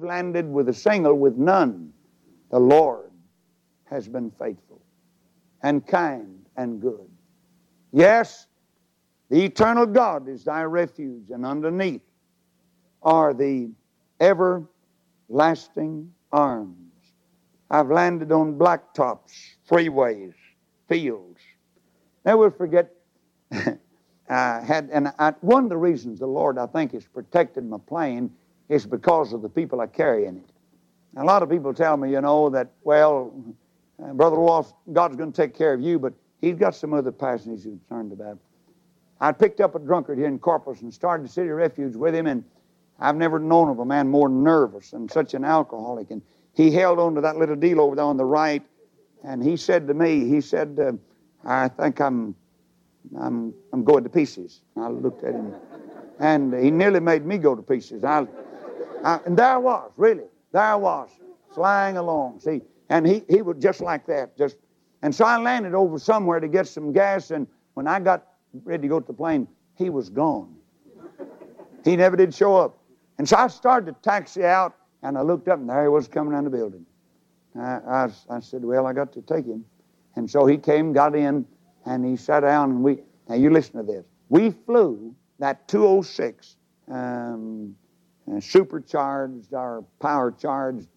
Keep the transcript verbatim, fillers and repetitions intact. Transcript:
landed with a single with none. The Lord has been faithful and kind and good. Yes, the eternal God is thy refuge, and underneath are the everlasting arms. I've landed on blacktops, freeways, fields. Never forget, I had, and I, one of the reasons the Lord, I think, has protected my plane is because of the people I carry in it. A lot of people tell me, you know, that, well, uh, Brother Wolf, God's going to take care of you, but He's got some other passengers He's concerned about. I picked up a drunkard here in Corpus and started the City of Refuge with him, and I've never known of a man more nervous and such an alcoholic. And he held on to that little deal over there on the right, and he said to me, he said, uh, I think I'm, I'm, I'm going to pieces. I looked at him, and he nearly made me go to pieces. I, I, and there I was, really, there I was, flying along, see. And he, he was just like that, just. And so I landed over somewhere to get some gas, and when I got ready to go to the plane, he was gone. He never did show up. And so I started to taxi out, and I looked up, and there he was coming down the building. I, I, I said, well, I got to take him. And so he came, got in, and he sat down, and we, now you listen to this. We flew that two oh six um, uh, supercharged or power-charged